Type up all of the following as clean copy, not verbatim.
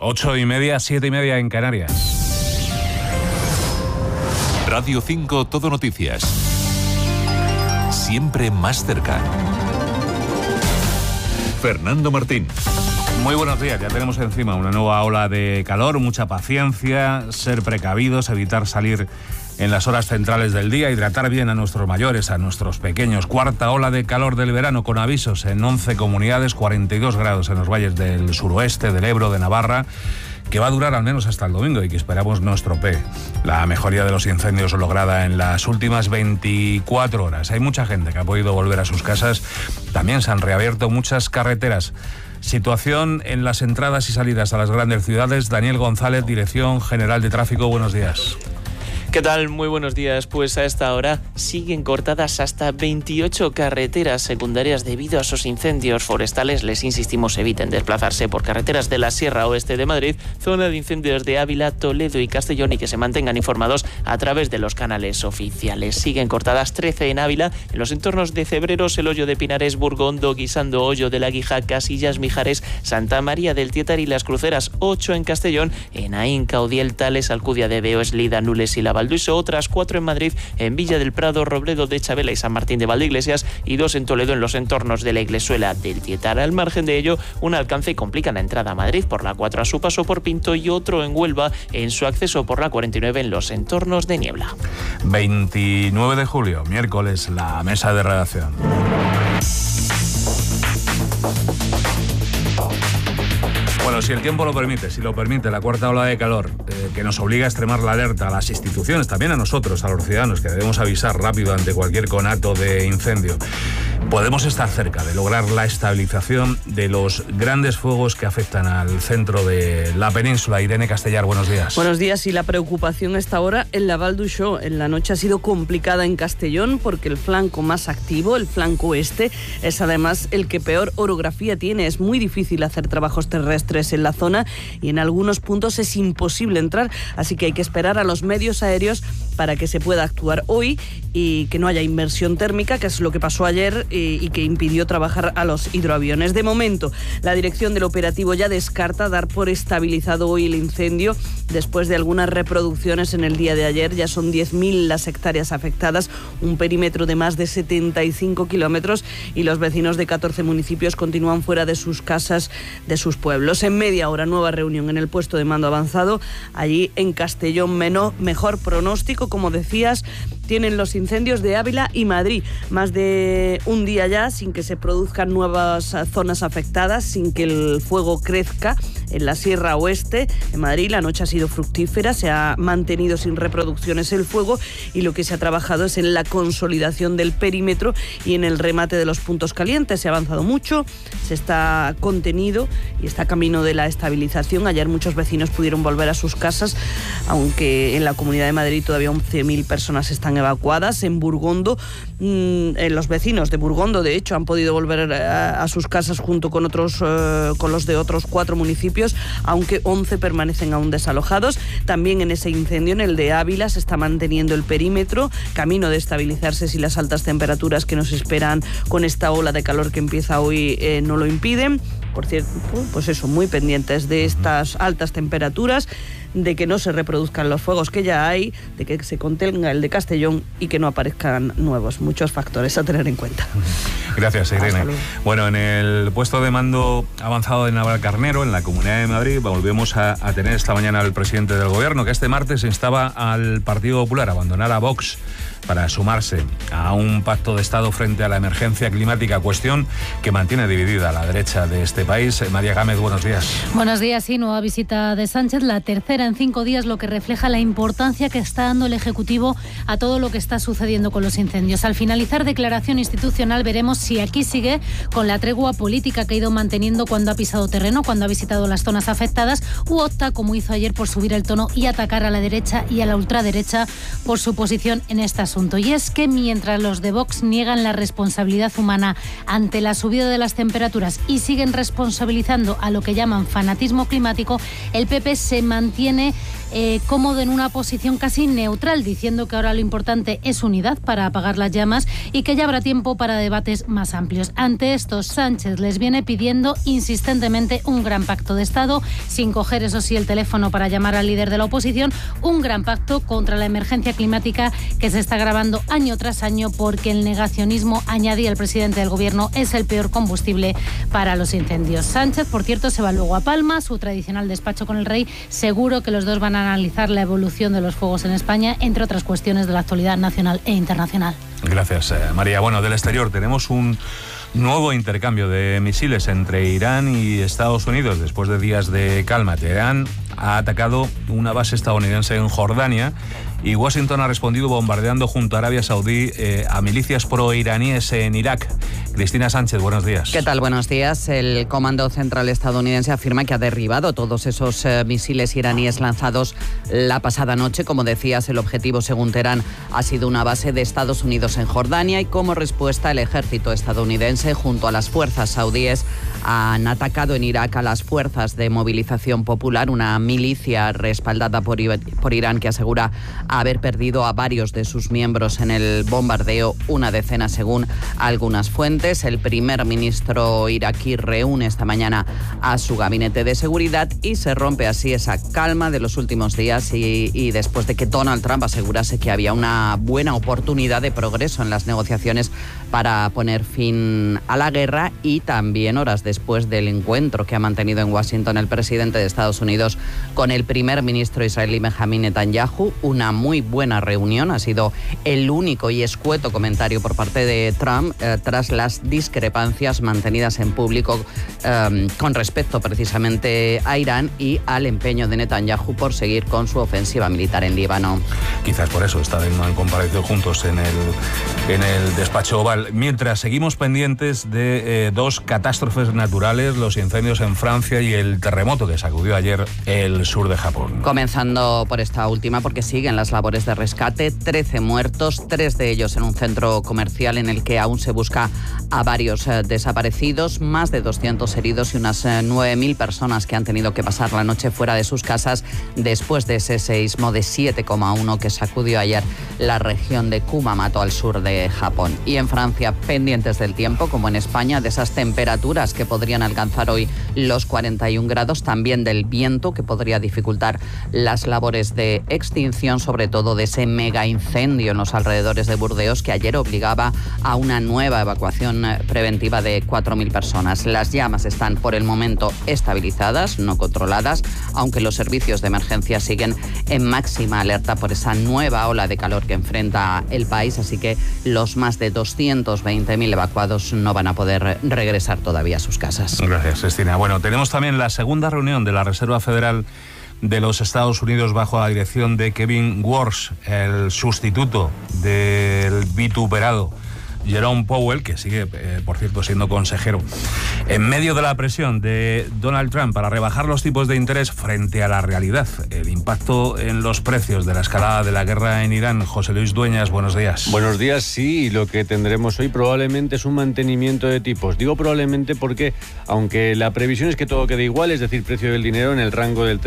8:30, 7:30 en Canarias. Radio 5 Todo Noticias. Siempre más cerca. Fernando Martín. Muy buenos días, ya tenemos encima una nueva ola de calor, mucha paciencia, ser precavidos, evitar salir en las horas centrales del día, hidratar bien a nuestros mayores, a nuestros pequeños. Cuarta ola de calor del verano con avisos en 11 comunidades, 42 grados en los valles del suroeste, del Ebro, de Navarra, que va a durar al menos hasta el domingo y que esperamos no estropee la mejoría de los incendios lograda en las últimas 24 horas. Hay mucha gente que ha podido volver a sus casas, también se han reabierto muchas carreteras. Situación en las entradas y salidas a las grandes ciudades. Daniel González, Dirección General de Tráfico, buenos días. ¿Qué tal? Muy buenos días. Pues a esta hora siguen cortadas hasta 28 carreteras secundarias debido a esos incendios forestales. Les insistimos, eviten desplazarse por carreteras de la Sierra Oeste de Madrid, zona de incendios de Ávila, Toledo y Castellón, y que se mantengan informados a través de los canales oficiales. Siguen cortadas 13 en Ávila, en los entornos de Cebreros, El Hoyo de Pinares, Burgondo, Guisando, Hoyo de la Guija, Casillas, Mijares, Santa María del Tietar y Las Cruceras. 8 en Castellón, en Aín, Caudiel, Tales, Alcudia de Veo, Eslida, Nules y La Valduiso. Otras 4 en Madrid, en Villa del Prado, Robledo de Chabela y San Martín de Valdeiglesias, y 2 en Toledo, en los entornos de la Iglesuela del Tietar. Al margen de ello, un alcance complica la entrada a Madrid por la 4 a su paso por Pinto, y otro en Huelva en su acceso por la 49 en los entornos de Niebla. 29 de julio, miércoles, la mesa de redacción. Bueno, si el tiempo lo permite, si lo permite, la cuarta ola de calor que nos obliga a extremar la alerta a las instituciones, también a nosotros, a los ciudadanos, que debemos avisar rápido ante cualquier conato de incendio. Podemos estar cerca de lograr la estabilización de los grandes fuegos que afectan al centro de la península. Irene Castellar, buenos días. Buenos días, y la preocupación hasta ahora en la Val d'Uixó. En la noche ha sido complicada en Castellón porque el flanco más activo, el flanco oeste, es además el que peor orografía tiene. Es muy difícil hacer trabajos terrestres en la zona y en algunos puntos es imposible entrar, así que hay que esperar a los medios aéreos para que se pueda actuar hoy y que no haya inmersión térmica, que es lo que pasó ayer y que impidió trabajar a los hidroaviones. De momento, la dirección del operativo ya descarta dar por estabilizado hoy el incendio después de algunas reproducciones en el día de ayer. Ya son 10.000 las hectáreas afectadas, un perímetro de más de 75 kilómetros, y los vecinos de 14 municipios continúan fuera de sus casas, de sus pueblos. En media hora, nueva reunión en el puesto de mando avanzado, allí en Castellón. Mejor pronóstico, como decías, tienen los incendios de Ávila y Madrid. Más de un día ya sin que se produzcan nuevas zonas afectadas, sin que el fuego crezca en la Sierra Oeste. En Madrid la noche ha sido fructífera, se ha mantenido sin reproducciones el fuego, y lo que se ha trabajado es en la consolidación del perímetro y en el remate de los puntos calientes. Se ha avanzado mucho, se está contenido y está camino de la estabilización. Ayer muchos vecinos pudieron volver a sus casas, aunque en la Comunidad de Madrid todavía 11.000 personas están evacuadas. En Burgondo, los vecinos de Burgondo, de hecho, han podido volver a sus casas junto con los de otros 4 municipios, aunque 11 permanecen aún desalojados. También en ese incendio, en el de Ávila, se está manteniendo el perímetro, camino de estabilizarse si las altas temperaturas que nos esperan con esta ola de calor que empieza hoy no lo impiden. Por cierto, pues eso, muy pendientes de estas altas temperaturas, de que no se reproduzcan los fuegos que ya hay, de que se contenga el de Castellón y que no aparezcan nuevos. Muchos factores a tener en cuenta. Gracias, Irene. Bueno, en el puesto de mando avanzado de Navalcarnero, en la Comunidad de Madrid, volvemos a tener esta mañana al presidente del Gobierno, que este martes instaba al Partido Popular a abandonar a Vox para sumarse a un pacto de Estado frente a la emergencia climática, cuestión que mantiene dividida a la derecha de este país. María Gámez, buenos días. Buenos días, sí, nueva visita de Sánchez, la tercera en 5 días, lo que refleja la importancia que está dando el Ejecutivo a todo lo que está sucediendo con los incendios. Al finalizar declaración institucional veremos si aquí sigue con la tregua política que ha ido manteniendo cuando ha pisado terreno, cuando ha visitado las zonas afectadas, u opta, como hizo ayer, por subir el tono y atacar a la derecha y a la ultraderecha por su posición en este asunto. Y es que mientras los de Vox niegan la responsabilidad humana ante la subida de las temperaturas y siguen responsabilizando a lo que llaman fanatismo climático, el PP se mantiene cómodo en una posición casi neutral, diciendo que ahora lo importante es unidad para apagar las llamas y que ya habrá tiempo para debates más amplios. Ante esto, Sánchez les viene pidiendo insistentemente un gran pacto de Estado, sin coger, eso sí, el teléfono para llamar al líder de la oposición, un gran pacto contra la emergencia climática que se está agravando año tras año, porque el negacionismo, añadía el presidente del Gobierno, es el peor combustible para los incendios. Sánchez, por cierto, se va luego a Palma, su tradicional despacho con el rey. Seguro que los dos van a analizar la evolución de los fuegos en España, entre otras cuestiones de la actualidad nacional e internacional. Gracias, María. Bueno, del exterior tenemos un nuevo intercambio de misiles entre Irán y Estados Unidos después de días de calma. Teherán ha atacado una base estadounidense en Jordania y Washington ha respondido bombardeando junto a Arabia Saudí a milicias proiraníes en Irak. Cristina Sánchez, buenos días. ¿Qué tal? Buenos días. El Comando Central estadounidense afirma que ha derribado todos esos misiles iraníes lanzados la pasada noche. Como decías, el objetivo, según Teherán, ha sido una base de Estados Unidos en Jordania, y como respuesta el ejército estadounidense junto a las fuerzas saudíes han atacado en Irak a las fuerzas de movilización popular, una milicia respaldada por Irán que asegura haber perdido a varios de sus miembros en el bombardeo, una decena según algunas fuentes. El primer ministro iraquí reúne esta mañana a su gabinete de seguridad y se rompe así esa calma de los últimos días y después de que Donald Trump asegurase que había una buena oportunidad de progreso en las negociaciones para poner fin a la guerra, y también horas después del encuentro que ha mantenido en Washington el presidente de Estados Unidos con el primer ministro israelí Benjamín Netanyahu. Una muy buena reunión, ha sido el único y escueto comentario por parte de Trump tras las discrepancias mantenidas en público con respecto precisamente a Irán y al empeño de Netanyahu por seguir con su ofensiva militar en Líbano. Quizás por eso esta vez no han comparecido juntos en el despacho oval. Mientras seguimos pendientes de dos catástrofes naturales, los incendios en Francia y el terremoto que sacudió ayer el sur de Japón. Comenzando por esta última, porque siguen las labores de rescate. 13 muertos, 3 de ellos en un centro comercial en el que aún se busca a varios desaparecidos, más de 200 heridos y unas 9.000 personas que han tenido que pasar la noche fuera de sus casas después de ese seísmo de 7,1 que sacudió ayer la región de Kumamoto al sur de Japón. Y en Francia, pendientes del tiempo, como en España, de esas temperaturas que podrían alcanzar hoy los 41 grados, también del viento que podría dificultar las labores de extinción, sobre todo de ese mega incendio en los alrededores de Burdeos que ayer obligaba a una nueva evacuación preventiva de 4.000 personas. Las llamas están por el momento estabilizadas, no controladas, aunque los servicios de emergencia siguen en máxima alerta por esa nueva ola de calor que enfrenta el país, así que los más de 220.000 evacuados no van a poder regresar todavía a sus casas. Gracias, Cristina. Bueno, tenemos también la segunda reunión de la Reserva Federal de los Estados Unidos bajo la dirección de Kevin Warsh, el sustituto del vituperado Jerome Powell, que sigue, por cierto, siendo consejero. En medio de la presión de Donald Trump para rebajar los tipos de interés frente a la realidad, el impacto en los precios de la escalada de la guerra en Irán. José Luis Dueñas, buenos días. Buenos días, sí, lo que tendremos hoy probablemente es un mantenimiento de tipos. Digo probablemente porque, aunque la previsión es que todo quede igual, es decir, precio del dinero en el rango del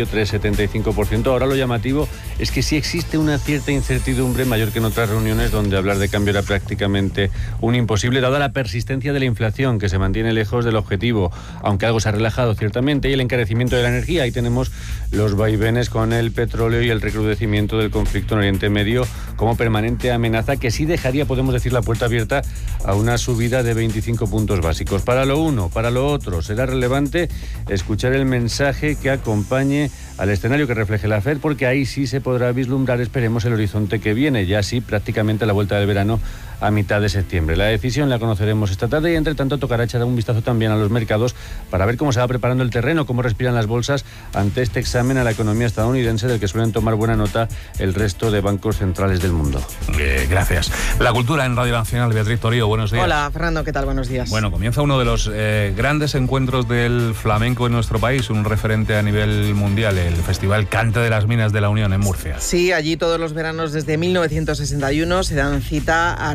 3,5-3,75%, ahora lo llamativo es que sí existe una cierta incertidumbre mayor que en otras reuniones donde hablar de cambio era prácticamente un imposible, dada la persistencia de la inflación que se mantiene lejos del objetivo, aunque algo se ha relajado ciertamente, y el encarecimiento de la energía. Ahí tenemos los vaivenes con el petróleo y el recrudecimiento del conflicto en Oriente Medio como permanente amenaza que sí dejaría, podemos decir, la puerta abierta a una subida de 25 puntos básicos. Para lo uno, para lo otro, será relevante escuchar el mensaje que acompañe al escenario que refleje la FED, porque ahí sí se podrá vislumbrar, esperemos, el horizonte que viene, ya sí prácticamente a la vuelta del verano a mitad de septiembre. La decisión la conoceremos esta tarde y, entre tanto, tocará echar un vistazo también a los mercados para ver cómo se va preparando el terreno, cómo respiran las bolsas ante este examen a la economía estadounidense del que suelen tomar buena nota el resto de bancos centrales del mundo. Gracias. La cultura en Radio Nacional. Beatriz Torío, buenos días. Hola, Fernando, ¿qué tal? Buenos días. Bueno, comienza uno de los grandes encuentros del flamenco en nuestro país, un referente a nivel mundial, el Festival Cante de las Minas de la Unión en Murcia. Sí, allí todos los veranos desde 1961 se dan cita a artistas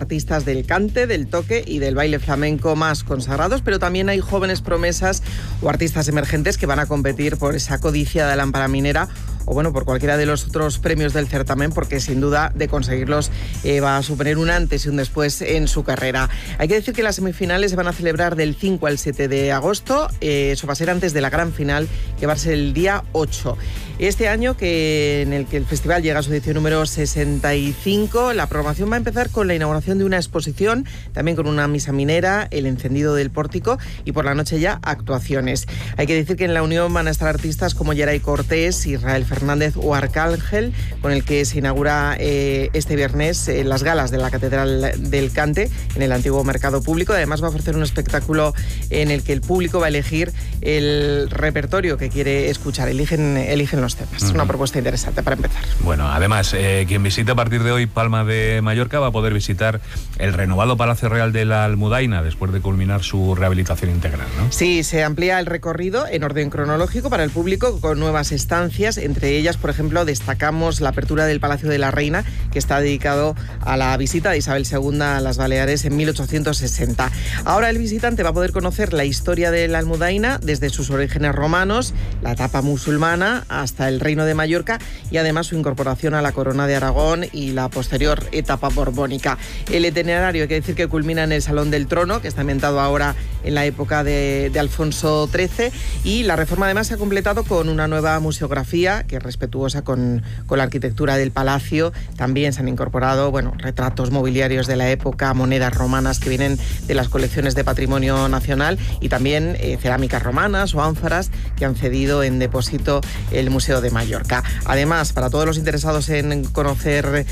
además del cante, del toque y del baile flamenco más consagrados, pero también hay jóvenes promesas o artistas emergentes que van a competir por esa codiciada lámpara minera o bueno, por cualquiera de los otros premios del certamen, porque sin duda de conseguirlos va a suponer un antes y un después en su carrera. Hay que decir que las semifinales se van a celebrar del 5 al 7 de agosto, eso va a ser antes de la gran final, que va a ser el día 8. Este año, en el que el festival llega a su edición número 65, la programación va a empezar con la inauguración de una exposición, también con una misa minera, el encendido del pórtico y por la noche ya actuaciones. Hay que decir que en la unión van a estar artistas como Yeray Cortés, Israel Fernández o Arcángel, con el que se inaugura este viernes las galas de la Catedral del Cante en el antiguo mercado público. Además va a ofrecer un espectáculo en el que el público va a elegir el repertorio que quiere escuchar, eligen los temas. Es una propuesta interesante para empezar. Bueno, además, quien visite a partir de hoy Palma de Mallorca va a poder visitar el renovado Palacio Real de la Almudaina después de culminar su rehabilitación integral, ¿no? Sí, se amplía el recorrido en orden cronológico para el público con nuevas estancias. Entre ellas, por ejemplo, destacamos la apertura del Palacio de la Reina, que está dedicado a la visita de Isabel II a las Baleares en 1860. Ahora el visitante va a poder conocer la historia de la Almudaina desde sus orígenes romanos, la etapa musulmana, hasta el Reino de Mallorca y además su incorporación a la Corona de Aragón y la posterior etapa borbónica. El itinerario, hay que decir que culmina en el Salón del Trono, que está ambientado ahora en la época de Alfonso XIII, y la reforma además se ha completado con una nueva museografía que es respetuosa con la arquitectura del palacio. También se han incorporado retratos mobiliarios de la época, monedas romanas que vienen de las colecciones de patrimonio nacional y también cerámicas romanas o ánforas que han cedido en depósito el Museo de Mallorca. Además, para todos los interesados en conocer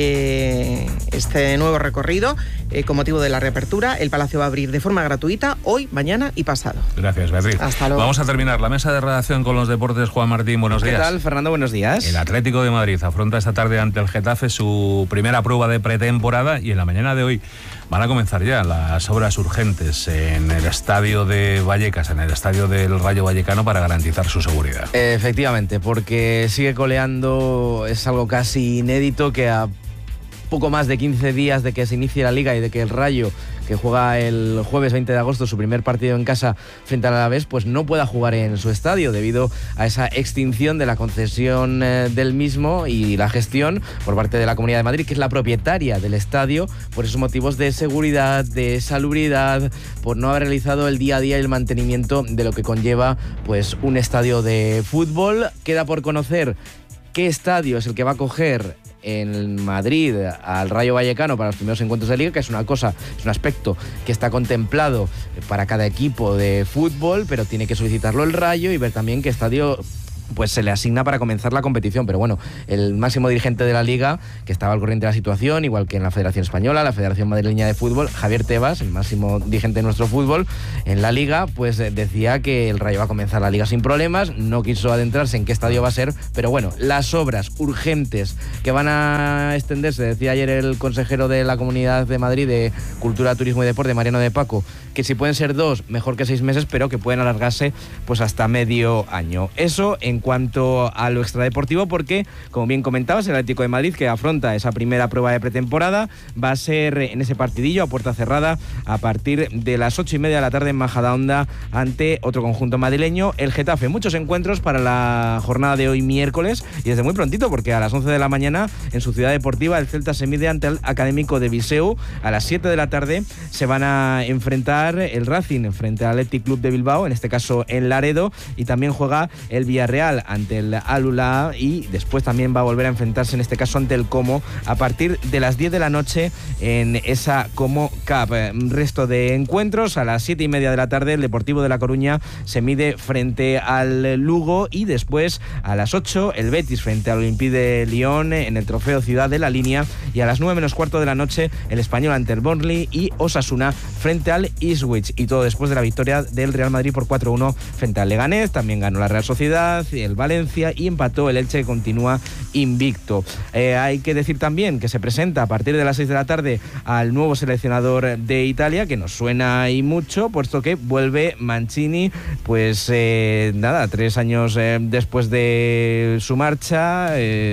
este nuevo recorrido, con motivo de la reapertura, el Palacio va a abrir de forma gratuita hoy, mañana y pasado. Gracias, Beatriz. Hasta luego. Vamos a terminar la mesa de redacción con los deportes. Juan Martín, buenos días. ¿Qué tal, Fernando? Buenos días. El Atlético de Madrid afronta esta tarde ante el Getafe su primera prueba de pretemporada y en la mañana de hoy van a comenzar ya las obras urgentes en el estadio de Vallecas, en el estadio del Rayo Vallecano, para garantizar su seguridad. Efectivamente, porque sigue coleando, es algo casi inédito que a poco más de 15 días de que se inicie la Liga y de que el Rayo, que juega el jueves 20 de agosto su primer partido en casa frente al Alavés, pues no pueda jugar en su estadio debido a esa extinción de la concesión del mismo y la gestión por parte de la Comunidad de Madrid, que es la propietaria del estadio, por esos motivos de seguridad, de salubridad, por no haber realizado el día a día y el mantenimiento de lo que conlleva pues un estadio de fútbol. Queda por conocer qué estadio es el que va a acoger en Madrid al Rayo Vallecano para los primeros encuentros de Liga, que es una cosa, es un aspecto que está contemplado para cada equipo de fútbol, pero tiene que solicitarlo el Rayo y ver también qué estadio pues se le asigna para comenzar la competición. Pero bueno, el máximo dirigente de la Liga, que estaba al corriente de la situación, igual que en la Federación Española, la Federación Madrileña de Fútbol, Javier Tebas, el máximo dirigente de nuestro fútbol en la Liga, pues decía que el Rayo va a comenzar la Liga sin problemas. No quiso adentrarse en qué estadio va a ser, pero bueno, las obras urgentes que van a extenderse, decía ayer el consejero de la Comunidad de Madrid de Cultura, Turismo y Deporte, Mariano de Paco, que si pueden ser 2, mejor que 6 meses, pero que pueden alargarse pues hasta medio año. Eso en cuanto a lo extradeportivo, porque, como bien comentabas, el Atlético de Madrid, que afronta esa primera prueba de pretemporada, va a ser en ese partidillo a puerta cerrada a partir de las 8:30 de la tarde en Majadahonda ante otro conjunto madrileño, el Getafe. Muchos encuentros para la jornada de hoy miércoles y desde muy prontito, porque a las 11 de la mañana en su ciudad deportiva el Celta se mide ante el Académico de Viseu. A las 7 de la tarde se van a enfrentar el Racing frente al Athletic Club de Bilbao, en este caso en Laredo, y también juega el Villarreal ante el Al-Ula, y después también va a volver a enfrentarse en este caso ante el Como a partir de las 10 de la noche en esa Como Cup. Resto de encuentros: a las 7:30 de la tarde el Deportivo de La Coruña se mide frente al Lugo, y después a las 8 el Betis frente al Olympique de Lyon en el Trofeo Ciudad de la Línea, y a las 9:15 de la noche el Español ante el Burnley y Osasuna frente al Ipswich, y todo después de la victoria del Real Madrid por 4-1 frente al Leganés. También ganó la Real Sociedad, el Valencia, y empató el Elche, que continúa invicto. Hay que decir también que se presenta a partir de las 6 de la tarde al nuevo seleccionador de Italia, que nos suena y mucho, puesto que vuelve Mancini, pues 3 años después de su marcha,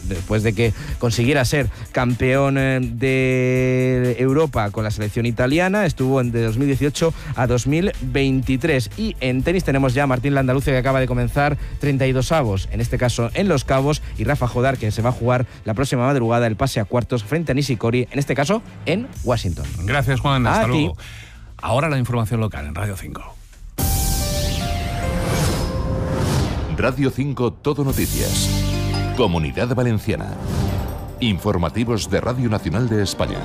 después de que consiguiera ser campeón de Europa con la selección italiana. Estuvo de 2018 a 2023. Y en tenis tenemos ya a Martín Landaluce, que acaba de comenzar 32avos, en este caso en Los Cabos, y Rafa Jodar, que se va a jugar la próxima madrugada el pase a cuartos frente a Nishikori, en este caso en Washington. Gracias, Juan. Hasta luego. Ahora la información local en Radio 5. Radio 5 Todo Noticias. Comunidad Valenciana. Informativos de Radio Nacional de España.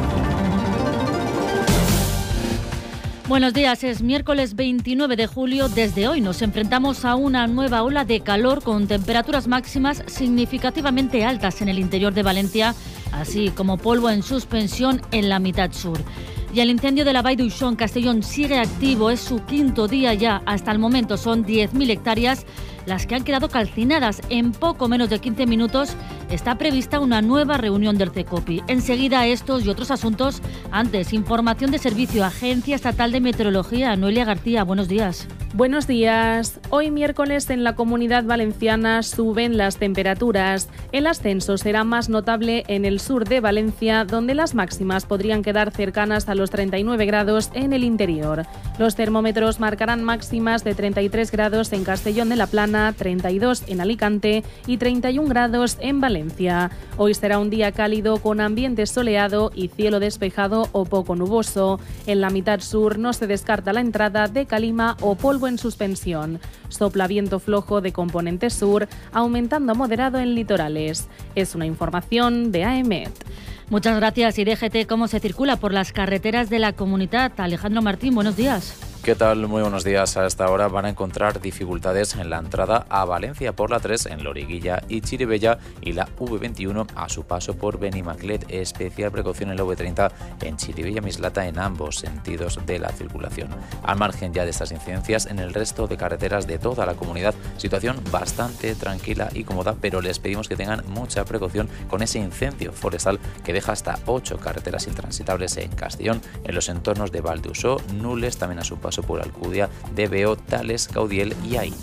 Buenos días, es miércoles 29 de julio. Desde hoy nos enfrentamos a una nueva ola de calor con temperaturas máximas significativamente altas en el interior de Valencia, así como polvo en suspensión en la mitad sur. Y el incendio de la Vall d'Uixó en Castellón sigue activo, es su quinto día ya. Hasta el momento son 10.000 hectáreas las que han quedado calcinadas. En poco menos de 15 minutos está prevista una nueva reunión del CECOPI. Enseguida estos y otros asuntos. Antes, información de servicio. Agencia Estatal de Meteorología. Noelia García, buenos días. Buenos días. Hoy miércoles en la Comunidad Valenciana suben las temperaturas. El ascenso será más notable en el sur de Valencia, donde las máximas podrían quedar cercanas a los 39 grados en el interior. Los termómetros marcarán máximas de 33 grados en Castellón de la Plana, 32 en Alicante y 31 grados en Valencia. Hoy será un día cálido con ambiente soleado y cielo despejado o poco nuboso. En la mitad sur no se descarta la entrada de calima o polvo en suspensión. Sopla viento flojo de componente sur, aumentando a moderado en litorales. Es una información de AEMET. Muchas gracias. Y DGT, ¿cómo se circula por las carreteras de la comunidad? Alejandro Martín, buenos días. ¿Qué tal? Muy buenos días. A esta hora van a encontrar dificultades en la entrada a Valencia por la 3 en Loriguilla y Chirivella y la V21 a su paso por Benimaclet. Especial precaución en la V30 en Chirivella Mislata en ambos sentidos de la circulación. Al margen ya de estas incidencias, en el resto de carreteras de toda la comunidad, situación bastante tranquila y cómoda, pero les pedimos que tengan mucha precaución con ese incendio forestal que deja hasta 8 carreteras intransitables en Castellón, en los entornos de Vall d'Uixó, Nules, también a su paso por Alcudia, DBO, Tales, Caudiel y Aín.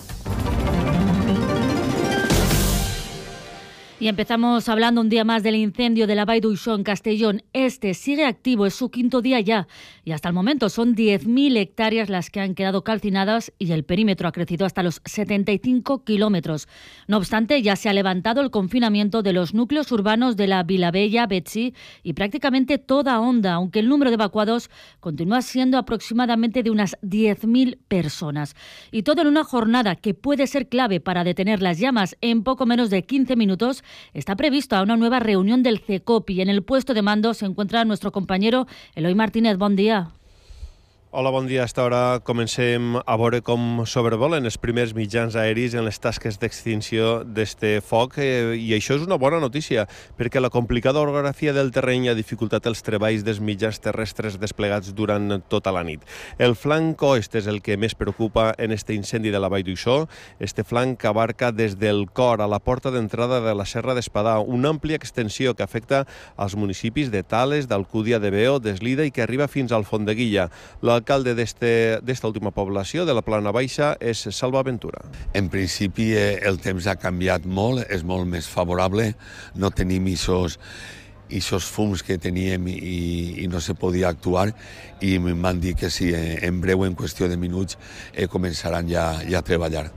Y empezamos hablando un día más del incendio de la Vall d'Uixó en Castellón. Este sigue activo, es su quinto día ya. Y hasta el momento son 10.000 hectáreas las que han quedado calcinadas y el perímetro ha crecido hasta los 75 kilómetros. No obstante, ya se ha levantado el confinamiento de los núcleos urbanos de la Vilabella, Betxí y prácticamente toda Onda, aunque el número de evacuados continúa siendo aproximadamente de unas 10.000 personas. Y todo en una jornada que puede ser clave para detener las llamas. En poco menos de 15 minutos está prevista una nueva reunión del CECOPI. En el puesto de mando se encuentra nuestro compañero Eloi Martínez. Bon dia. Hola, bon dia. A esta hora comencem a veure com sobrevolen els primers mitjans aeris en les tasques d'extinció d'este foc i això és una bona notícia perquè la complicada orografia del terreny ha dificultat els treballs dels mitjans terrestres desplegats durant tota la nit. El flanc oest és el que més preocupa en este incendi de la Vall d'Uixó. Este flanc abarca des del cor a la porta d'entrada de la Serra d'Espadà, una àmplia extensió que afecta als municipis de Tales, d'Alcúdia, de Veo, d'Eslida i que arriba fins al Font-de-Guilla. L'alcalde d'esta última població, de la Plana Baixa, és Salva Ventura. En principi el temps ha canviat molt, és molt més favorable, no tenim aquests fums que teníem i no se podia actuar i m'han dit que sí, en breu, en qüestió de minuts, començaran ja a treballar.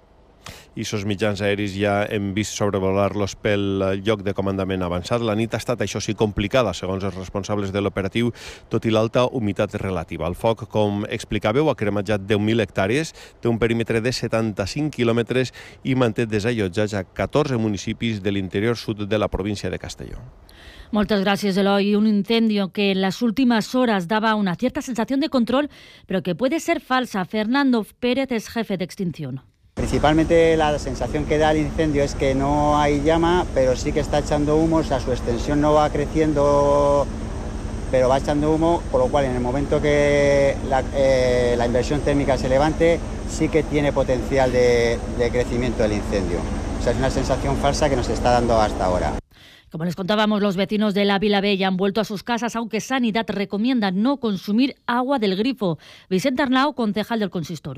I aquests mitjans aeris ja hem vist sobrevolar-los pel lloc de comandament avançat. La nit ha estat, això sí, complicada, segons els responsables de l'operatiu, tot i l'alta humitat relativa. El foc, com explicàveu, ha cremat ja 10.000 hectàrees, té un perímetre de 75 quilòmetres i manté desallotjats a 14 municipis de l'interior sud de la província de Castelló. Muchas gracias, Eloy. Un incendio que en las últimas horas daba una cierta sensación de control, pero que puede ser falsa. Fernando Pérez es jefe de extinción. Principalmente la sensación que da el incendio es que no hay llama, pero sí que está echando humo, o sea, su extensión no va creciendo, pero va echando humo, por lo cual en el momento que la inversión térmica se levante, sí que tiene potencial de crecimiento del incendio. O sea, es una sensación falsa que nos está dando hasta ahora. Como les contábamos, los vecinos de la Vilabella han vuelto a sus casas, aunque Sanidad recomienda no consumir agua del grifo. Vicente Arnau, concejal del consistorio.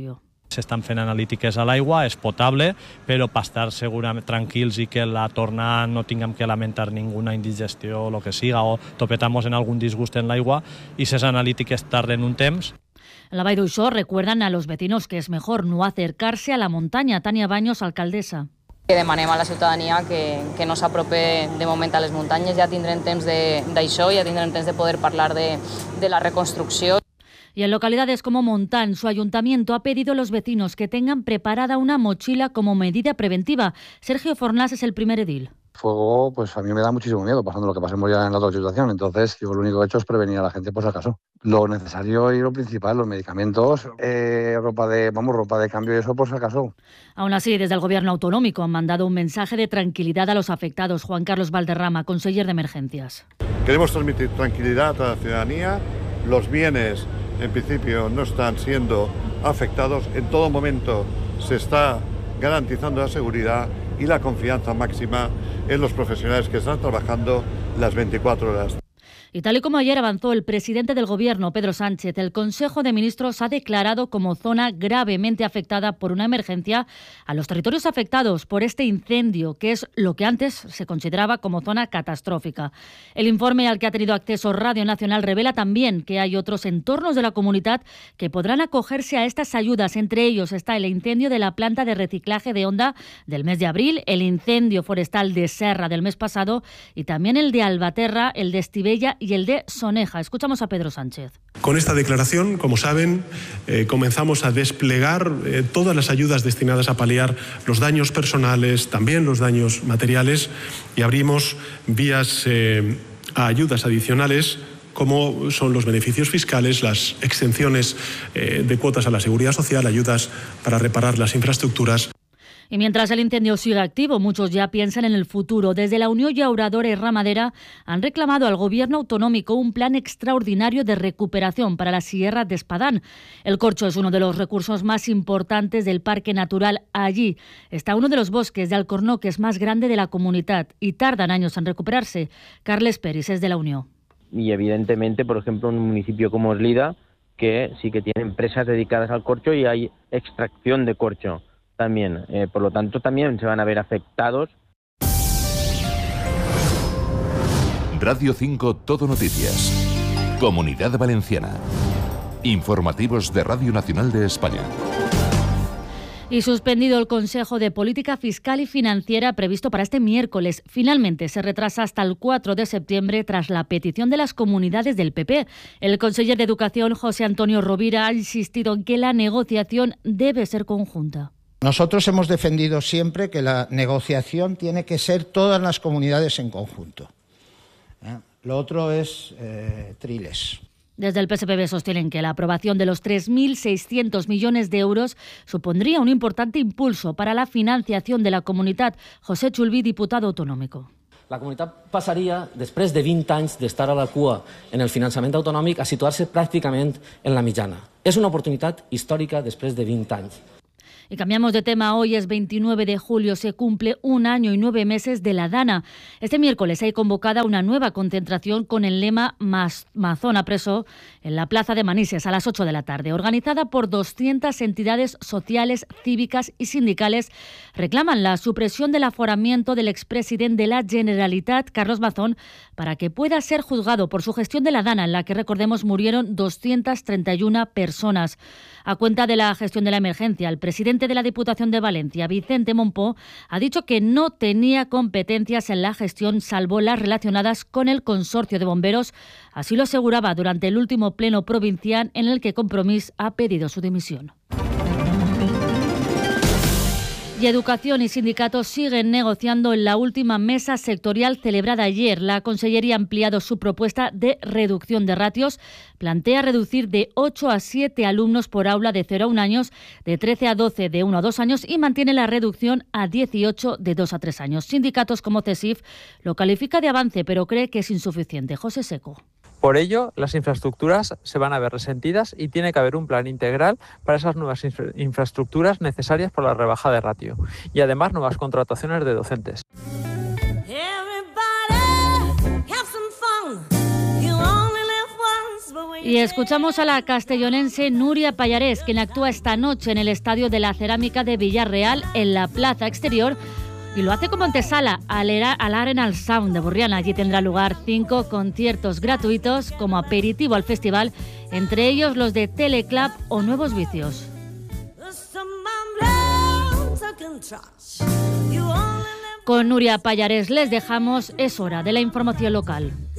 S'estan fent analítiques a l'aigua, és potable, però per estar segurament tranquils i que la tornada no tinguem que lamentar ninguna indigestió o lo que siga, o topetamos en algún disgust en l'aigua, i esas analítiques tarden un temps. En la Vall d'Uixó recuerdan a los vecinos que es mejor no acercarse a la montaña. Tania Baños, alcaldesa. Que demanem a la ciutadania que no s'aprope de moment a les muntanyes. Ja tindrem temps d'això, ja tindrem temps de poder parlar de la reconstrucció. Y en localidades como Montán, su ayuntamiento ha pedido a los vecinos que tengan preparada una mochila como medida preventiva. Sergio Fornás es el primer edil. Fuego, pues a mí me da muchísimo miedo, pasando lo que pasemos ya en la otra situación. Entonces, yo lo único que he hecho es prevenir a la gente por si acaso. Lo necesario y lo principal, los medicamentos, ropa de cambio y eso por si acaso. Aún así, desde el Gobierno autonómico han mandado un mensaje de tranquilidad a los afectados. Juan Carlos Valderrama, conseller de Emergencias. Queremos transmitir tranquilidad a la ciudadanía. Los bienes, en principio, no están siendo afectados. En todo momento se está garantizando la seguridad y la confianza máxima en los profesionales que están trabajando las 24 horas. Y tal y como ayer avanzó el presidente del Gobierno, Pedro Sánchez, el Consejo de Ministros ha declarado como zona gravemente afectada por una emergencia a los territorios afectados por este incendio, que es lo que antes se consideraba como zona catastrófica. El informe al que ha tenido acceso Radio Nacional revela también que hay otros entornos de la comunidad que podrán acogerse a estas ayudas. Entre ellos está el incendio de la planta de reciclaje de Onda del mes de abril, el incendio forestal de Serra del mes pasado y también el de Albaterra, el de Estivella y el de Soneja. Escuchamos a Pedro Sánchez. Con esta declaración, como saben, comenzamos a desplegar todas las ayudas destinadas a paliar los daños personales, también los daños materiales, y abrimos vías a ayudas adicionales como son los beneficios fiscales, las exenciones de cuotas a la seguridad social, ayudas para reparar las infraestructuras. Y mientras el incendio sigue activo, muchos ya piensan en el futuro. Desde la Unión Llauradora y Ramadera han reclamado al Gobierno autonómico un plan extraordinario de recuperación para la Sierra de Espadán. El corcho es uno de los recursos más importantes del Parque Natural. Allí está uno de los bosques de alcornoques más grande de la comunidad y tardan años en recuperarse. Carles Peris es de la Unión. Y evidentemente, por ejemplo, en un municipio como Eslida, que sí que tiene empresas dedicadas al corcho y hay extracción de corcho también. Por lo tanto, también se van a ver afectados. Radio 5 Todo Noticias. Comunidad Valenciana. Informativos de Radio Nacional de España. Y suspendido el Consejo de Política Fiscal y Financiera previsto para este miércoles. Finalmente se retrasa hasta el 4 de septiembre tras la petición de las comunidades del PP. El conseller de Educación, José Antonio Rovira, ha insistido en que la negociación debe ser conjunta. Nosotros hemos defendido siempre que la negociación tiene que ser todas las comunidades en conjunto. Lo otro es triles. Desde el PSPB sostienen que la aprobación de los 3.600 millones de euros supondría un importante impulso para la financiación de la comunitat. José Chulví, diputado autonómico. La comunitat passaria, després de 20 anys d'estar a la cua en el finançament autonòmic, a situar-se pràcticament en la mitjana. És una oportunitat històrica després de 20 anys. Y cambiamos de tema. Hoy es 29 de julio, se cumple 1 año y 9 meses de la Dana. Este miércoles hay convocada una nueva concentración con el lema Mazona preso en la Plaza de Manises a las 8 de la tarde. Organizada por 200 entidades sociales, cívicas y sindicales, reclaman la supresión del aforamiento del expresidente de la Generalitat, Carlos Mazón, para que pueda ser juzgado por su gestión de la Dana, en la que, recordemos, murieron 231 personas. A cuenta de la gestión de la emergencia, el presidente de la Diputación de Valencia, Vicente Mompó, ha dicho que no tenía competencias en la gestión salvo las relacionadas con el consorcio de bomberos. Así lo aseguraba durante el último pleno provincial en el que Compromís ha pedido su dimisión. Y Educación y sindicatos siguen negociando en la última mesa sectorial celebrada ayer. La Consellería ha ampliado su propuesta de reducción de ratios. Plantea reducir de 8 a 7 alumnos por aula de 0 a 1 año, de 13 a 12 de 1 a 2 años y mantiene la reducción a 18 de 2 a 3 años. Sindicatos como CESIF lo califica de avance, pero cree que es insuficiente. José Seco. Por ello, las infraestructuras se van a ver resentidas y tiene que haber un plan integral para esas nuevas infraestructuras necesarias por la rebaja de ratio y además nuevas contrataciones de docentes. Y escuchamos a la castellonense Núria Pallarés, quien actúa esta noche en el Estadio de la Cerámica de Villarreal, en la plaza exterior, y lo hace como antesala al Arenal Sound de Borriana. Allí tendrá lugar 5 conciertos gratuitos como aperitivo al festival, entre ellos los de Teleclub o Nuevos Vicios. Con Núria Pallarés les dejamos, es hora de la información local.